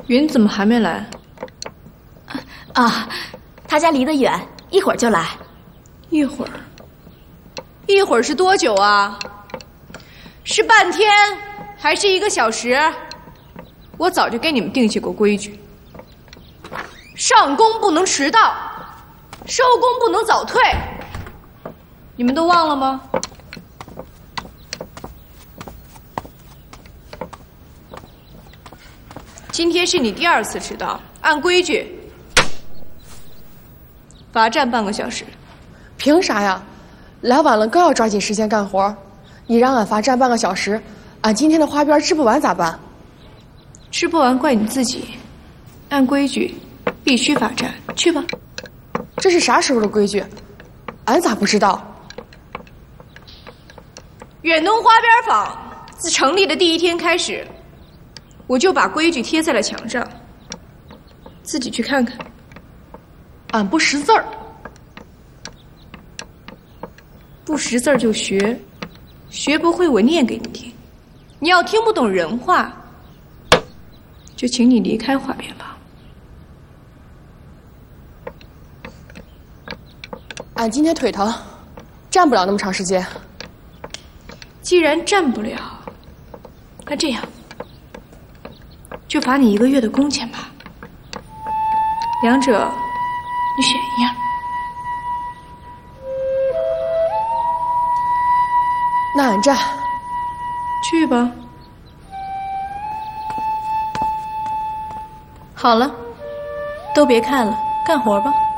云怎么还没来？ 啊，他家离得远，一会儿就来。 一会儿？一会儿是多久啊？是半天，还是1个小时？我早就给你们定下过规矩：上工不能迟到，收工不能早退。你们都忘了吗？今天是你第2次迟到，按规矩罚站半个小时。 凭啥呀？来晚了更要抓紧时间干活，你让俺罚站半个小时，俺今天的花边吃不完咋办？ 吃不完怪你自己，按规矩必须罚站，去吧。 这是啥时候的规矩？俺咋不知道？ 远东花边坊自成立的第1天开始，我就把规矩贴在了墙上，自己去看看。 俺不识字儿， 不识字儿就学，学不会我念给你听。你要听不懂人话，就请你离开花边坊。 俺今天腿疼，站不了那么长时间。 既然站不了，那这样，就罚你1个月的工钱吧。两者，你选一样。 那俺站。 去吧。好了，都别看了，干活吧。